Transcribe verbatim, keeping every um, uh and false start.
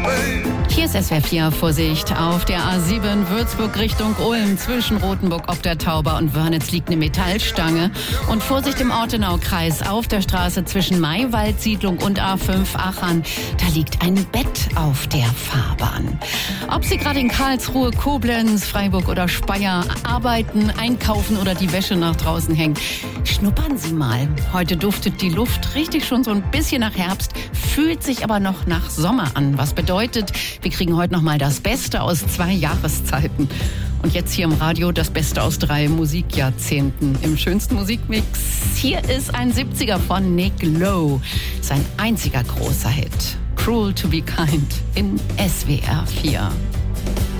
Hier ist S W R vier, Vorsicht. Auf der A sieben Würzburg Richtung Ulm zwischen Rothenburg ob der Tauber und Wörnitz liegt eine Metallstange. Und Vorsicht im Ortenaukreis auf der Straße zwischen Maywaldsiedlung und A fünf Achern. Da liegt ein Bett auf der Fahrbahn. Ob Sie gerade in Karlsruhe, Koblenz, Freiburg oder Speyer arbeiten, einkaufen oder die Wäsche nach draußen hängen, schnuppern Sie mal. Heute duftet die Luft richtig schon so ein bisschen nach Herbst, fühlt sich aber noch nach Sommer an. Was bedeutet, wir kriegen heute noch mal das Beste aus zwei Jahreszeiten. Und jetzt hier im Radio das Beste aus drei Musikjahrzehnten. Im schönsten Musikmix. Hier ist ein siebziger von Nick Lowe. Sein einziger großer Hit. Cruel to be kind in S W R vier.